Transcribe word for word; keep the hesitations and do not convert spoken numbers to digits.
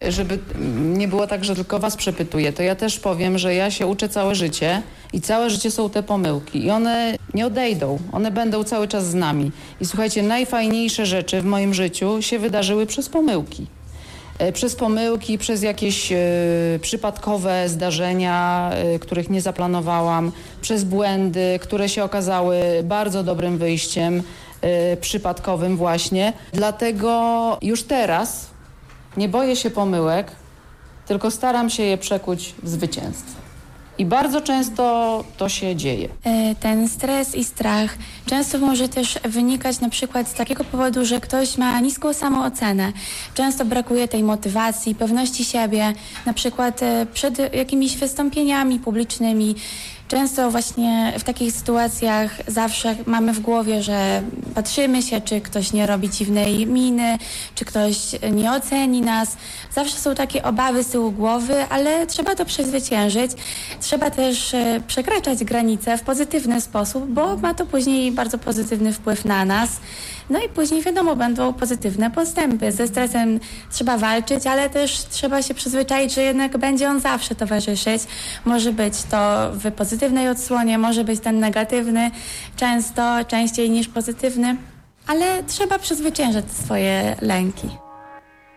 Żeby nie było tak, że tylko was przepytuję, to ja też powiem, że ja się uczę całe życie i całe życie są te pomyłki i one nie odejdą, one będą cały czas z nami. I słuchajcie, najfajniejsze rzeczy w moim życiu się wydarzyły przez pomyłki. Przez pomyłki, przez jakieś y, przypadkowe zdarzenia, y, których nie zaplanowałam, przez błędy, które się okazały bardzo dobrym wyjściem, y, przypadkowym właśnie. Dlatego już teraz nie boję się pomyłek, tylko staram się je przekuć w zwycięstwo. I bardzo często to się dzieje. Ten stres i strach często może też wynikać na przykład z takiego powodu, że ktoś ma niską samoocenę. Często brakuje tej motywacji, pewności siebie, na przykład przed jakimiś wystąpieniami publicznymi. Często właśnie w takich sytuacjach zawsze mamy w głowie, że patrzymy się, czy ktoś nie robi dziwnej miny, czy ktoś nie oceni nas. Zawsze są takie obawy z tyłu głowy, ale trzeba to przezwyciężyć. Trzeba też przekraczać granice w pozytywny sposób, bo ma to później bardzo pozytywny wpływ na nas. No i później wiadomo, będą pozytywne postępy. Ze stresem trzeba walczyć, ale też trzeba się przyzwyczaić, że jednak będzie on zawsze towarzyszyć. Może być to w pozytywnej odsłonie, może być ten negatywny, często, częściej niż pozytywny, ale trzeba przezwyciężać swoje lęki.